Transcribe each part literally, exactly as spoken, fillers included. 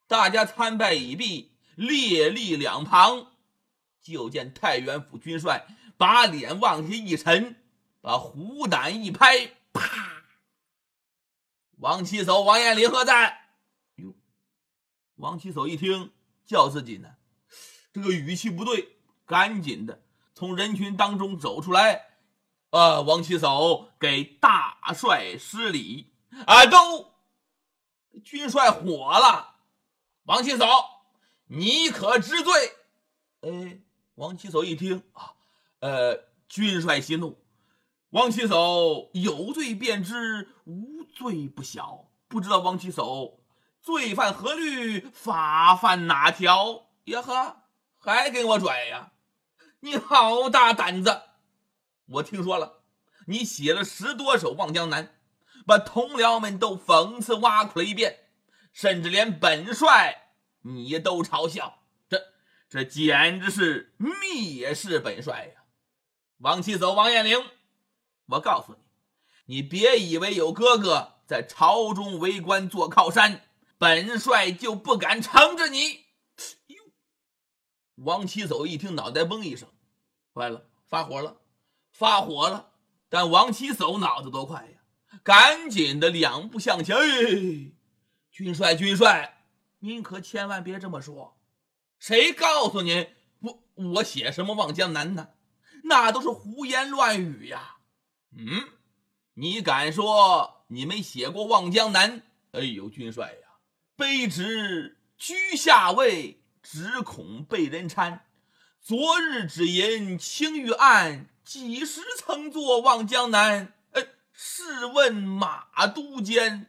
大家参拜已毕，列立两旁，就见太原府军帅把脸往下一沉，把虎胆一拍，啪！王七叟、王彦霖何在？哟，王七叟一听叫自己呢，这个语气不对，赶紧的从人群当中走出来。呃，王七叟给大帅施礼。啊，都！军帅火了，王七叟，你可知罪？哎，王七叟一听啊，呃，军帅息怒。王七叟有罪便知，无罪不晓。不知道王七叟罪犯何律，法犯哪条？呀呵，还给我拽呀！你好大胆子！我听说了，你写了十多首《望江南》，把同僚们都讽刺挖苦了一遍，甚至连本帅你都嘲笑，这这简直是蔑视本帅呀！王七叟、王彦霖，我告诉你，你别以为有哥哥在朝中为官做靠山，本帅就不敢承着你。王七叟一听，脑袋嗡一声，坏了，发火了，发火了！但王七叟脑子多快呀，赶紧的两步向前。哎，军帅，军帅，您可千万别这么说。谁告诉您我我写什么《望江南》呢？那都是胡言乱语呀！嗯，你敢说你没写过《望江南》？哎呦，军帅呀，卑职居下位，只恐被人搀。昨日只因青玉案，几时曾作《望江南》？哎，试问马都监。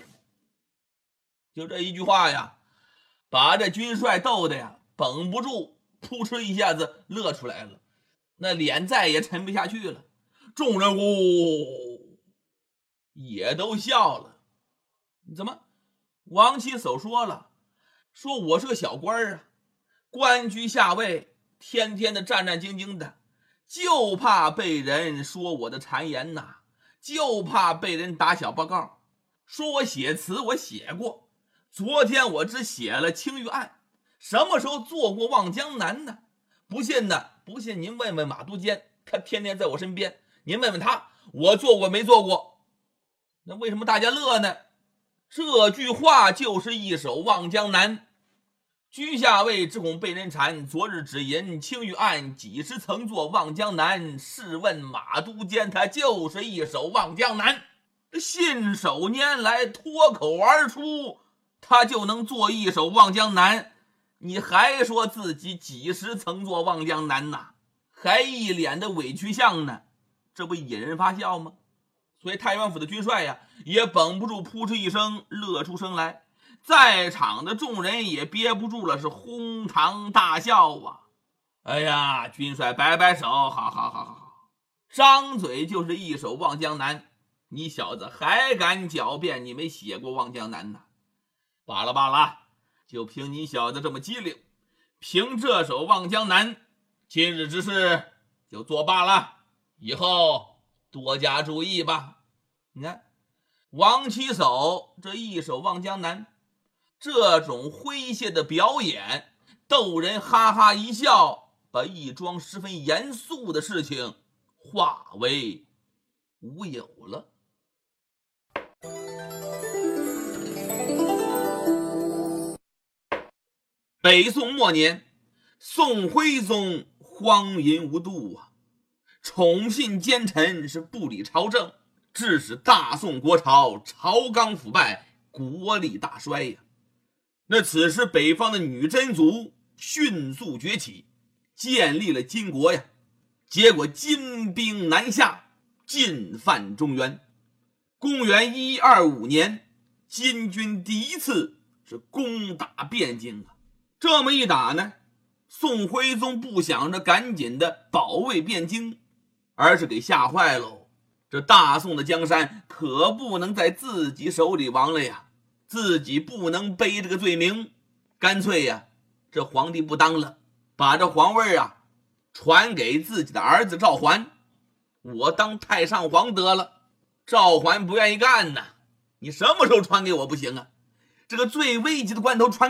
就这一句话呀，把这军帅逗的呀绷不住，扑哧一下子乐出来了，那脸再也沉不下去了。众人哦也都笑了。怎么？王七叟说了，说我是个小官啊，官居下位，天天的战战兢兢的，就怕被人说我的谗言呐，就怕被人打小报告，说我写词我写过，昨天我只写了青玉案，什么时候做过望江南呢？不信呢，不信您问问马都监，他天天在我身边，您问问他，我做过没做过？那为什么大家乐呢？这句话就是一首望江南。居下位只恐被人缠，昨日只因青玉案，几时曾作望江南？试问马都监，他就是一首望江南。信手拈来，脱口而出，他就能做一首望江南。你还说自己几时曾作望江南呢？还一脸的委屈相呢，这不引人发笑吗？所以太原府的军帅呀，也绷不住扑哧一声乐出声来，在场的众人也憋不住了，是哄堂大笑啊！哎呀，军帅摆摆手，好好好好好，张嘴就是一首望江南，你小子还敢狡辩你没写过望江南呢？罢了罢了，就凭你小子这么机灵，凭这首望江南，今日之事就作罢了，以后多加注意吧。你看王七叟这一首望江南，这种诙谐的表演，逗人哈哈一笑，把一桩十分严肃的事情化为乌有了。北宋末年，宋徽宗荒淫无度啊，宠信奸臣，是不理朝政，致使大宋国朝朝纲腐败，国力大衰呀。那此时北方的女真族迅速崛起，建立了金国呀。结果金兵南下，进犯中原。公元一二五年，金军第一次是攻打汴京啊。这么一打呢，宋徽宗不想着赶紧的保卫汴京，而是给吓坏喽。这大宋的江山可不能在自己手里亡了呀，自己不能背这个罪名，干脆呀，这皇帝不当了，把这皇位啊传给自己的儿子赵桓，我当太上皇得了。赵桓不愿意干呐，你什么时候传给我不行啊？这个最危急的关头传